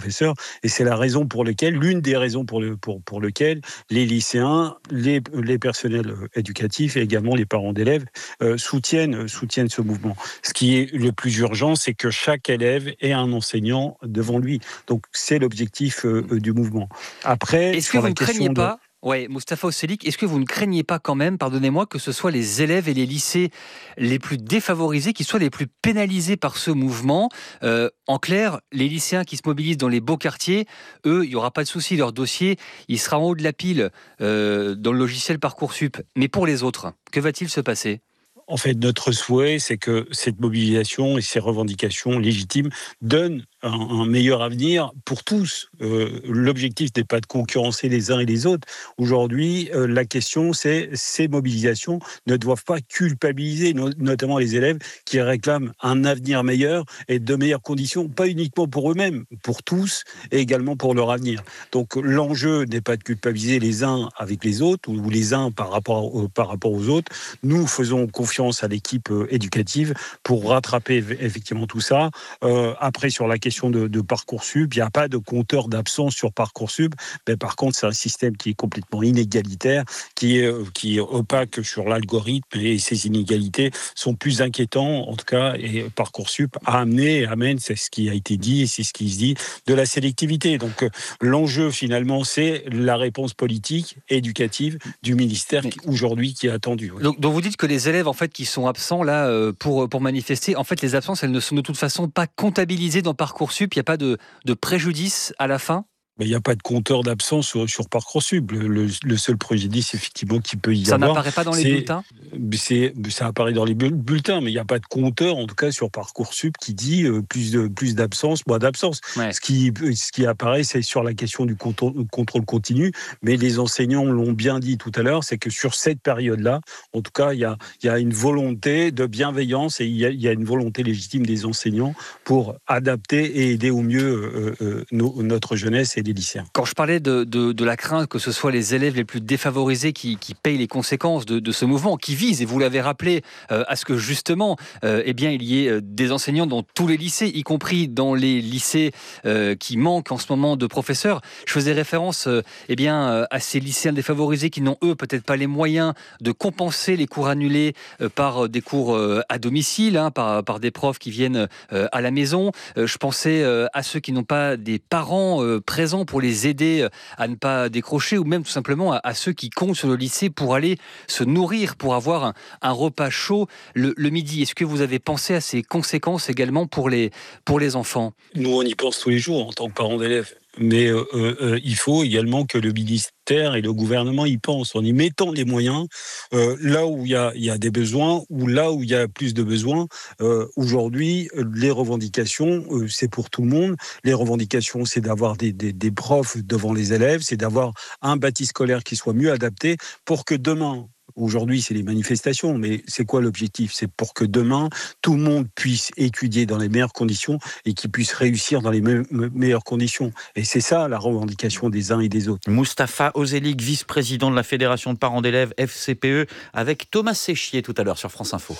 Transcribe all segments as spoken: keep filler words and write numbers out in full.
professeurs. Et c'est la raison pour laquelle, l'une des raisons pour, le, pour, pour lequel les lycéens, les, les personnels éducatifs et également les parents d'élèves euh, soutiennent, soutiennent ce mouvement. Ce qui est le plus urgent, c'est que chaque élève ait un enseignant devant lui. Donc c'est l'objectif euh, du mouvement. Après, est-ce que vous ne craignez de... pas Ouais, Moustapha Osellic, est-ce que vous ne craignez pas quand même, pardonnez-moi, que ce soit les élèves et les lycées les plus défavorisés qui soient les plus pénalisés par ce mouvement ? euh, En clair, les lycéens qui se mobilisent dans les beaux quartiers, eux, il n'y aura pas de souci, leur dossier, il sera en haut de la pile euh, dans le logiciel Parcoursup. Mais pour les autres, que va-t-il se passer ? En fait, notre souhait, c'est que cette mobilisation et ces revendications légitimes donnent un, un meilleur avenir pour tous. Euh, l'objectif n'est pas de concurrencer les uns et les autres. Aujourd'hui, euh, la question, c'est ces mobilisations ne doivent pas culpabiliser, no- notamment les élèves qui réclament un avenir meilleur et de meilleures conditions, pas uniquement pour eux-mêmes, pour tous et également pour leur avenir. Donc, l'enjeu n'est pas de culpabiliser les uns avec les autres ou les uns par rapport, euh, par rapport aux autres. Nous faisons confiance à l'équipe éducative pour rattraper effectivement tout ça. Euh, après, sur la question de, de Parcoursup, il n'y a pas de compteur d'absence sur Parcoursup, mais par contre, c'est un système qui est complètement inégalitaire, qui est, qui est opaque sur l'algorithme, et ces inégalités sont plus inquiétantes, en tout cas, et Parcoursup a amené, amène, c'est ce qui a été dit, et c'est ce qui se dit, de la sélectivité. Donc, l'enjeu, finalement, c'est la réponse politique, éducative du ministère, qui, aujourd'hui, qui est attendue. Oui. Donc, donc, vous dites que les élèves, en fait, qui sont absents là pour, pour manifester, en fait, les absences, elles ne sont de toute façon pas comptabilisées dans Parcoursup. Il n'y a pas de, de préjudice à la fin ? Mais il n'y a pas de compteur d'absence sur, sur Parcoursup. Le, le, le seul préjudice, effectivement, qu'il peut y ça avoir... Ça n'apparaît pas dans les c'est, bulletins c'est, Ça apparaît dans les bulletins, mais il n'y a pas de compteur, en tout cas, sur Parcoursup qui dit euh, plus, de, plus d'absence, moins d'absence. Ouais. Ce, qui, ce qui apparaît, c'est sur la question du contrôle, contrôle continu, mais les enseignants l'ont bien dit tout à l'heure, c'est que sur cette période-là, en tout cas, il y a, il y a une volonté de bienveillance et il y a, il y a une volonté légitime des enseignants pour adapter et aider au mieux euh, euh, nos, notre jeunesse et les lycéens. Quand je parlais de, de, de la crainte que ce soit les élèves les plus défavorisés qui, qui payent les conséquences de, de ce mouvement, qui vise, et vous l'avez rappelé, euh, à ce que justement, euh, eh bien, il y ait des enseignants dans tous les lycées, y compris dans les lycées euh, qui manquent en ce moment de professeurs. Je faisais référence euh, eh bien, à ces lycéens défavorisés qui n'ont, eux, peut-être pas les moyens de compenser les cours annulés euh, par des cours euh, à domicile, hein, par, par des profs qui viennent euh, à la maison. Euh, je pensais euh, à ceux qui n'ont pas des parents euh, présents pour les aider à ne pas décrocher, ou même tout simplement à, à ceux qui comptent sur le lycée pour aller se nourrir, pour avoir un, un repas chaud le, le midi. Est-ce que vous avez pensé à ces conséquences également pour les, pour les enfants ? Nous, on y pense tous les jours en tant que parents d'élèves. Mais euh, euh, il faut également que le ministère et le gouvernement y pensent, en y mettant les moyens euh, là où il y a, y a des besoins, ou là où il y a plus de besoins. Euh, aujourd'hui, les revendications, euh, c'est pour tout le monde. Les revendications, c'est d'avoir des, des, des profs devant les élèves, c'est d'avoir un bâti scolaire qui soit mieux adapté pour que demain... Aujourd'hui, c'est les manifestations, mais c'est quoi l'objectif ? C'est pour que demain, tout le monde puisse étudier dans les meilleures conditions et qu'il puisse réussir dans les me- me- meilleures conditions. Et c'est ça, la revendication des uns et des autres. Moustapha Osellic, vice-président de la Fédération de parents d'élèves F C P E, avec Thomas Séchier tout à l'heure sur France Info.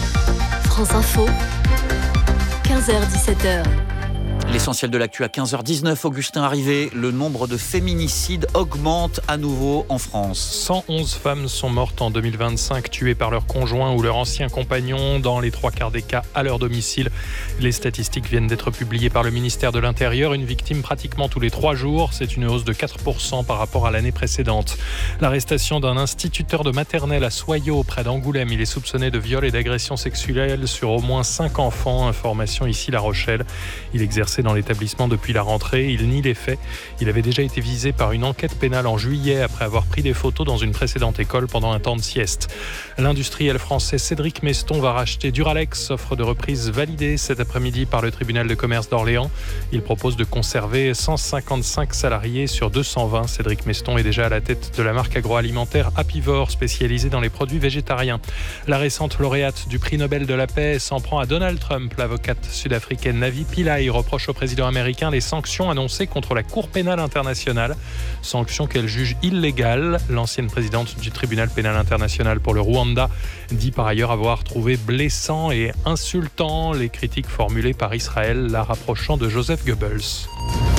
France Info, quinze heures dix-sept heures. L'essentiel de l'actu à quinze heures dix-neuf, Augustin Arrivé, le nombre de féminicides augmente à nouveau en France. cent onze femmes sont mortes en deux mille vingt-cinq, tuées par leur conjoint ou leur ancien compagnon, dans les trois quarts des cas à leur domicile. Les statistiques viennent d'être publiées par le ministère de l'Intérieur, une victime pratiquement tous les trois jours. C'est une hausse de quatre pour cent par rapport à l'année précédente. L'arrestation d'un instituteur de maternelle à Soyaux, près d'Angoulême. Il est soupçonné de viol et d'agression sexuelle sur au moins cinq enfants. Information ici La Rochelle. Il exerçait dans l'établissement depuis la rentrée. Il nie les faits. Il avait déjà été visé par une enquête pénale en juillet après avoir pris des photos dans une précédente école pendant un temps de sieste. L'industriel français Cédric Meston va racheter Duralex, offre de reprise validée cet après-midi par le tribunal de commerce d'Orléans. Il propose de conserver cent cinquante-cinq salariés sur deux cent vingt. Cédric Meston est déjà à la tête de la marque agroalimentaire Apivore, spécialisée dans les produits végétariens. La récente lauréate du prix Nobel de la paix s'en prend à Donald Trump. L'avocate sud-africaine Navi Pillay reproche au président américain les sanctions annoncées contre la Cour pénale internationale. Sanctions qu'elle juge illégales. L'ancienne présidente du tribunal pénal international pour le Rwanda dit par ailleurs avoir trouvé blessant et insultant les critiques formulées par Israël, la rapprochant de Joseph Goebbels.